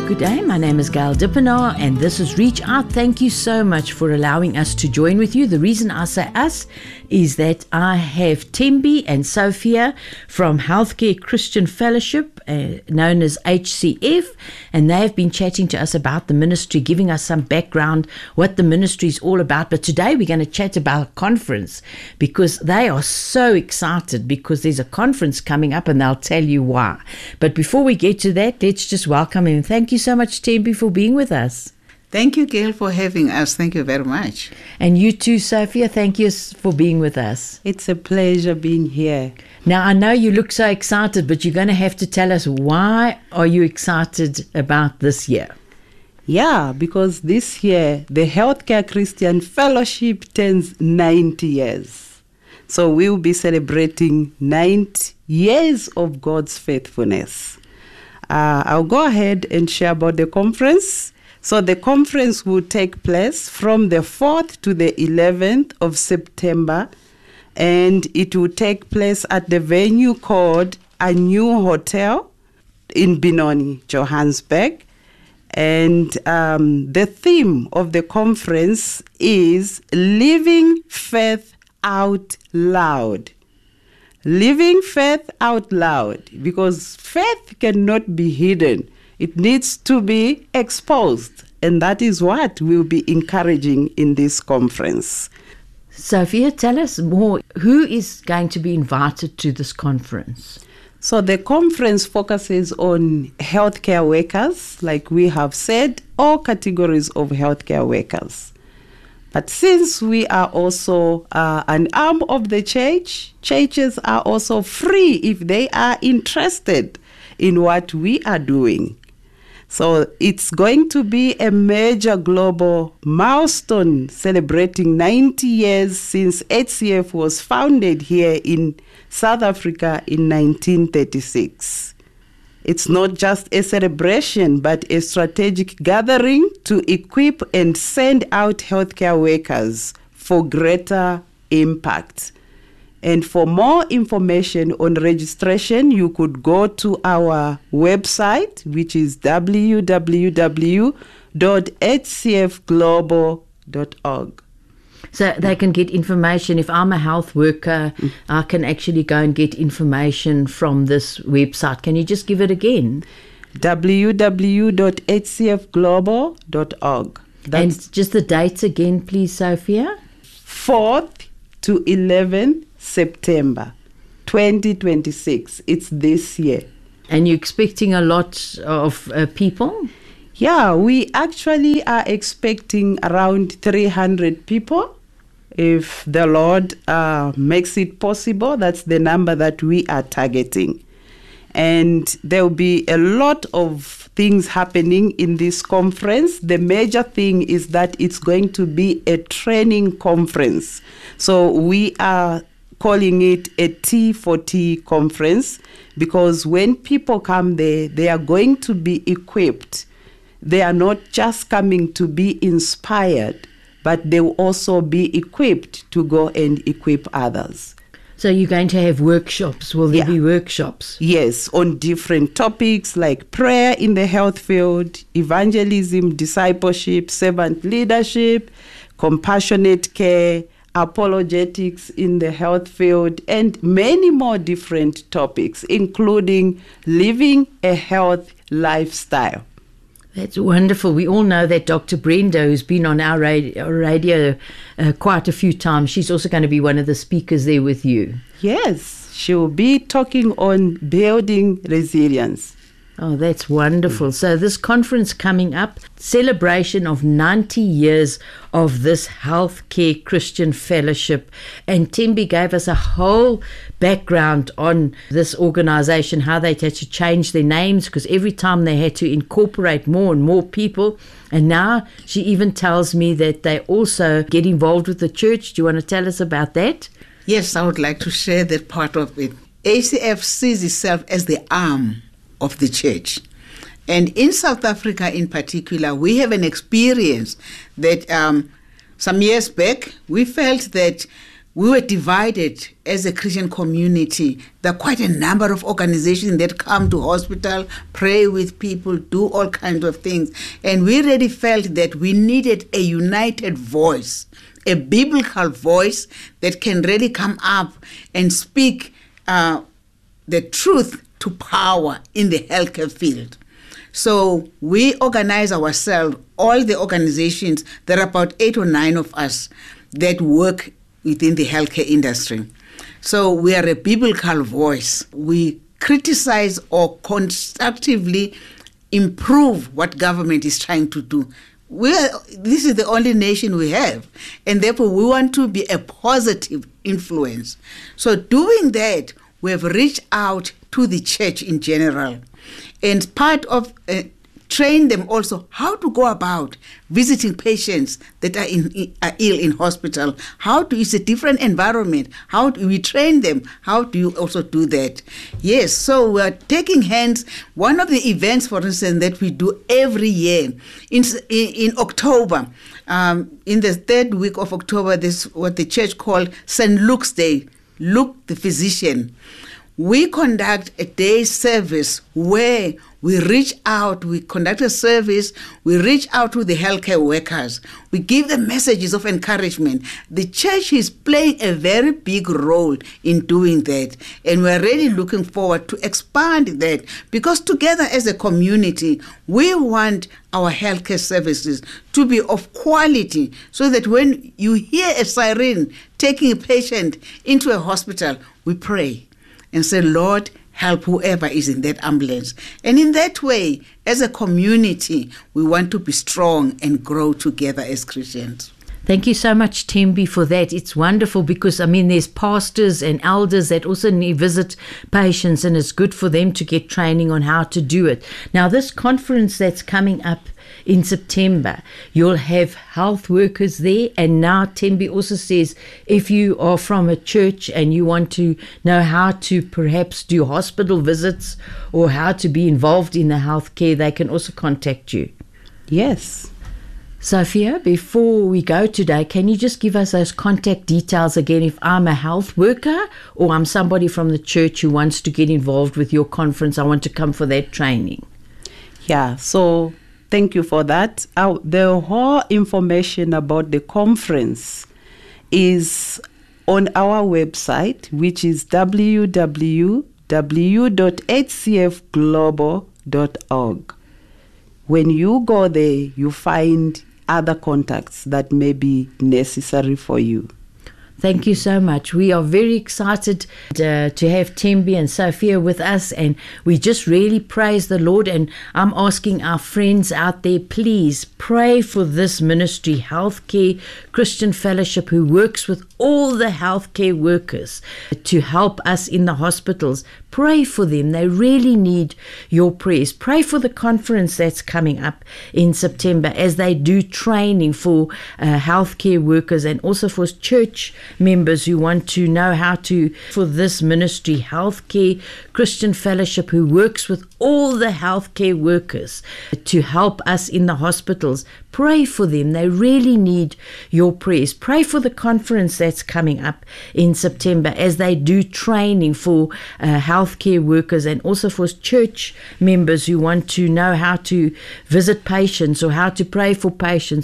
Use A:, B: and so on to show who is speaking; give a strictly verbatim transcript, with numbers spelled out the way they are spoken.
A: Good day, my name is Gail Dippenaar and this is Reach Out. Thank you so much for allowing us to join with you. The reason I say us is that I have Thembi and Sophia from Healthcare Christian Fellowship, uh, known as H C F, and they have been chatting to us about the ministry, giving us some background, what the ministry is all about. But today we're going to chat about a conference because they are so excited because there's a conference coming up and they'll tell you why. But before we get to that, let's just welcome him. Thank you so much, Thembi, for being with us.
B: Thank you, Gail, for having us. Thank you very much.
A: And you too, Sophia. Thank you for being with us.
C: It's a pleasure being here.
A: Now, I know you look so excited, but you're going to have to tell us, why are you excited about this year?
C: Yeah, because this year, the Healthcare Christian Fellowship turns ninety years. So we will be celebrating ninety years of God's faithfulness. Uh, I'll go ahead and share about the conference. So the conference will take place from the fourth to the eleventh of September, and it will take place at the venue called A New Hotel in Benoni, Johannesburg. And um, the theme of the conference is Living Faith Out Loud. Living faith out loud, because faith cannot be hidden. It needs to be exposed, and that is what we'll be encouraging in this conference.
A: Sophia, tell us more. Who is going to be invited to this conference?
C: So the conference focuses on healthcare workers, like we have said, all categories of healthcare workers. But since we are also uh, an arm of the church, churches are also free if they are interested in what we are doing. So it's going to be a major global milestone celebrating ninety years since H C F was founded here in South Africa in nineteen thirty-six. It's not just a celebration, but a strategic gathering to equip and send out healthcare workers for greater impact. And for more information on registration, you could go to our website, which is w w w dot h c f global dot org.
A: So they can get information. If I'm a health worker, mm. I can actually go and get information from this website. Can you just give it again?
C: w w w dot h c f global dot org.
A: That's and just the dates again, please, Sophia.
C: fourth to eleventh September twenty twenty-six. It's this year.
A: And you're expecting a lot of uh, people?
C: Yeah, we actually are expecting around three hundred people. If the Lord uh, makes it possible, that's the number that we are targeting. And there will be a lot of things happening in this conference. The major thing is that it's going to be a training conference. So we are calling it a T for T conference, because when people come there, they are going to be equipped. They are not just coming to be inspired, but they will also be equipped to go and equip others.
A: So you're going to have workshops. Will there
C: Yeah.
A: be workshops?
C: Yes, on different topics like prayer in the health field, evangelism, discipleship, servant leadership, compassionate care, apologetics in the health field, and many more different topics, including living a health lifestyle.
A: That's wonderful. We all know that Doctor Brenda, who's been on our radio, radio uh, quite a few times, she's also going to be one of the speakers there with you.
C: Yes, she will be talking on building resilience.
A: Oh, that's wonderful. So this conference coming up, celebration of ninety years of this Healthcare Christian Fellowship. And Thembi gave us a whole background on this organization, how they had to change their names because every time they had to incorporate more and more people. And now she even tells me that they also get involved with the church. Do you want to tell us about that?
B: Yes, I would like to share that part of it. H C F sees itself as the arm of the church. And in South Africa in particular, we have an experience that um, some years back, we felt that we were divided as a Christian community. There are quite a number of organizations that come to hospital, pray with people, do all kinds of things. And we really felt that we needed a united voice, a biblical voice that can really come up and speak uh, the truth to power in the healthcare field. So we organize ourselves, all the organizations, there are about eight or nine of us that work within the healthcare industry. So we are a biblical voice. We criticize or constructively improve what government is trying to do. We are, this is the only nation we have, and therefore we want to be a positive influence. So doing that, we have reached out to the church in general, and part of uh, train them also how to go about visiting patients that are, in, are ill in hospital. How to, it's a different environment. How do we train them? How do you also do that? Yes, so we're taking hands. One of the events, for instance, that we do every year, in, in, in October, um, in the third week of October, this is what the church called Saint Luke's Day, Luke the physician. We conduct a day service where we reach out, we conduct a service, we reach out to the healthcare workers. We give them messages of encouragement. The church is playing a very big role in doing that. And we're really looking forward to expand that, because together as a community, we want our healthcare services to be of quality, so that when you hear a siren taking a patient into a hospital, we pray and say, Lord, help whoever is in that ambulance. And in that way, as a community, we want to be strong and grow together as Christians.
A: Thank you so much, Thembi, for that. It's wonderful because, I mean, there's pastors and elders that also need visit patients, and it's good for them to get training on how to do it. Now, this conference that's coming up in September, you'll have health workers there. And now Thembi also says if you are from a church and you want to know how to perhaps do hospital visits or how to be involved in the healthcare, they can also contact you.
C: Yes.
A: Sophia, before we go today, can you just give us those contact details again if I'm a health worker or I'm somebody from the church who wants to get involved with your conference? I want to come for that training.
C: Yeah, so thank you for that. Uh, the whole information about the conference is on our website, which is w w w dot h c f global dot org. When you go there, you find other contacts that may be necessary for you.
A: Thank you so much. We are very excited uh, to have Thembi and Sophia with us, and we just really praise the Lord. And I'm asking our friends out there, please pray for this ministry, Healthcare Christian Fellowship, who works with all the healthcare workers to help us in the hospitals. Pray for them. They really need your prayers. Pray for the conference that's coming up in September as they do training for uh, healthcare workers and also for church members who want to know how to, for this ministry, Healthcare Christian Fellowship, who works with all the healthcare workers to help us in the hospitals. Pray for them. They really need your prayers. Pray for the conference that's coming up in September as they do training for uh, healthcare workers and also for church members who want to know how to visit patients or how to pray for patients.